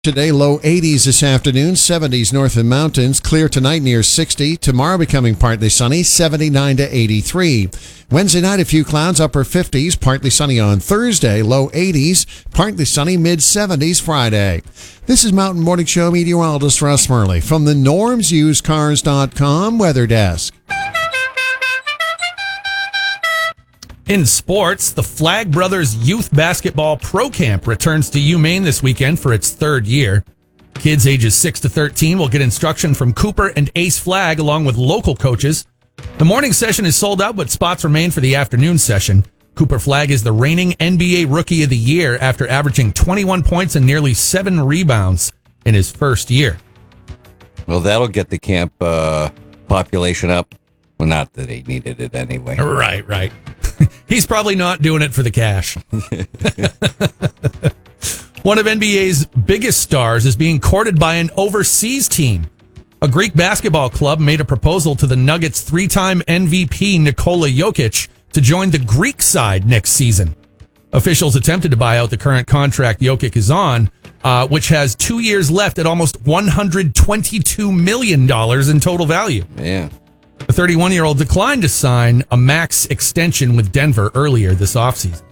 Today, low 80s this afternoon, 70s north of mountains, clear tonight near 60. Tomorrow becoming partly sunny, 79 to 83. Wednesday night, a few clouds, upper 50s, partly sunny on Thursday, low 80s, partly sunny, mid 70s Friday. This is Mountain Morning Show meteorologist Russ Murley from the NormsUsedCars.com weather desk. In sports, the Flag Brothers Youth Basketball Pro Camp returns to UMaine this weekend for its third year. Kids ages 6 to 13 will get instruction from Cooper and Ace Flag along with local coaches. The morning session is sold out, but spots remain for the afternoon session. Cooper Flag is the reigning NBA Rookie of the Year after averaging 21 points and nearly 7 rebounds in his first year. Well, that'll get the camp population up. Well, not that he needed it anyway. Right. He's probably not doing it for the cash. One of NBA's biggest stars is being courted by an overseas team. A Greek basketball club made a proposal to the Nuggets' three-time MVP Nikola Jokic to join the Greek side next season. Officials attempted to buy out the current contract Jokic is on, which has 2 years left at almost $122 million in total value. Yeah. The 31-year-old declined to sign a max extension with Denver earlier this offseason.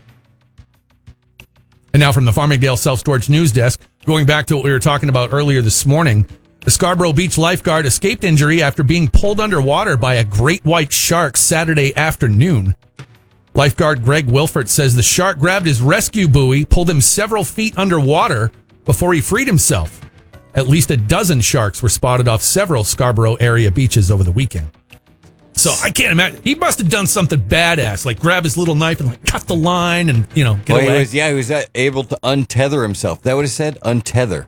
And now from the Farmingdale Self-Storage News Desk, going back to what we were talking about earlier this morning, the Scarborough Beach lifeguard escaped injury after being pulled underwater by a great white shark Saturday afternoon. Lifeguard Greg Wilford says the shark grabbed his rescue buoy, pulled him several feet underwater before he freed himself. At least a dozen sharks were spotted off several Scarborough area beaches over the weekend. So I can't imagine. He must have done something badass, like grab his little knife and like cut the line and, get away. He was able to untether himself. That would have said untether.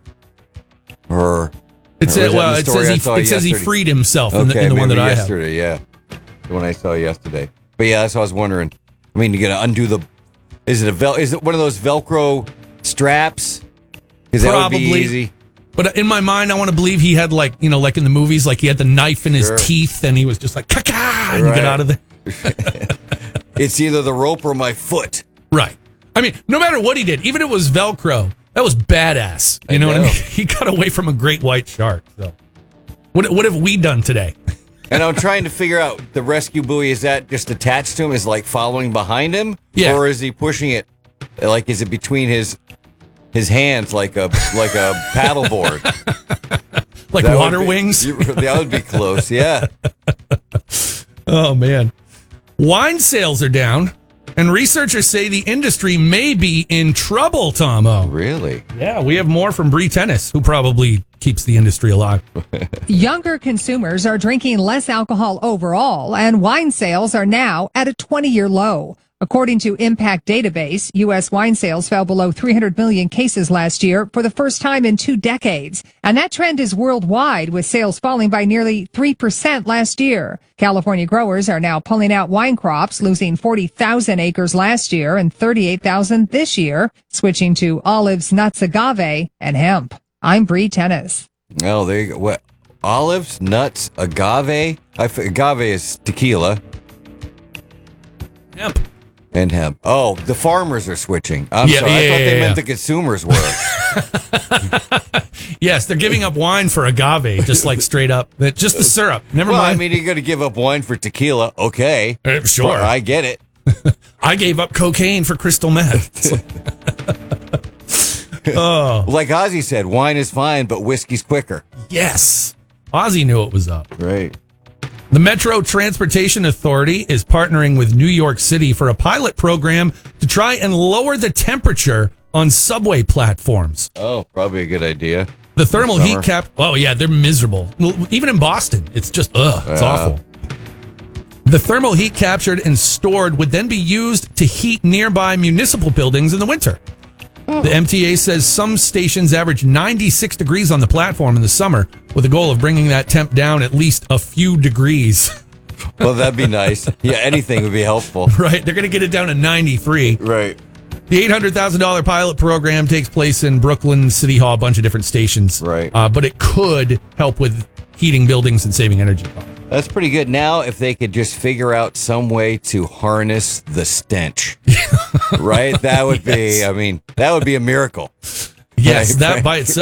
It says he freed himself in the one that I have. Yesterday, yeah. The one I saw yesterday. But yeah, that's what I was wondering. I mean, you got to undo is it one of those Velcro straps? Because that would be easy. But in my mind, I want to believe he had like in the movies, like he had the knife in his teeth and he was just like, caca, and get out of there. It's either the rope or my foot. Right. I mean, no matter what he did, even if it was Velcro, that was badass. You know what I mean? He got away from a great white shark. So what have we done today? And I'm trying to figure out the rescue buoy. Is that just attached to him? Is like following behind him? Yeah. Or is he pushing it? Like, is it between his hands like a paddleboard? Like that water wings? That would be close, yeah. Oh, man. Wine sales are down, and researchers say the industry may be in trouble, Tomo. Really? Yeah, we have more from Bree Tennis, who probably keeps the industry alive. Younger consumers are drinking less alcohol overall, and wine sales are now at a 20-year low. According to Impact Database, U.S. wine sales fell below 300 million cases last year for the first time in 2 decades. And that trend is worldwide, with sales falling by nearly 3% last year. California growers are now pulling out wine crops, losing 40,000 acres last year and 38,000 this year, switching to olives, nuts, agave, and hemp. I'm Bree Tennis. Oh, there you go. What? Olives, nuts, agave? Agave is tequila. Hemp. And hemp. Oh, the farmers are switching. I'm sorry. I thought they meant the consumers were. Yes, they're giving up wine for agave, just like straight up. Just the syrup. Never mind. I mean, you're going to give up wine for tequila. Okay. Sure. Well, I get it. I gave up cocaine for crystal meth. Like Ozzy said, wine is fine, but whiskey's quicker. Yes. Ozzy knew it was up. Right. The Metro Transportation Authority is partnering with New York City for a pilot program to try and lower the temperature on subway platforms. Oh, probably a good idea. The thermal heat cap. Oh, yeah, they're miserable. Even in Boston, it's just, it's awful. The thermal heat captured and stored would then be used to heat nearby municipal buildings in the winter. The MTA says some stations average 96 degrees on the platform in the summer, with a goal of bringing that temp down at least a few degrees. Well, that'd be nice. Yeah, anything would be helpful. Right. They're going to get it down to 93. Right. The $800,000 pilot program takes place in Brooklyn, City Hall, a bunch of different stations. Right. But it could help with heating buildings and saving energy costs. That's pretty good. Now, if they could just figure out some way to harness the stench, right? That would be, I mean, that would be a miracle. Yes, Right, that right. by itself.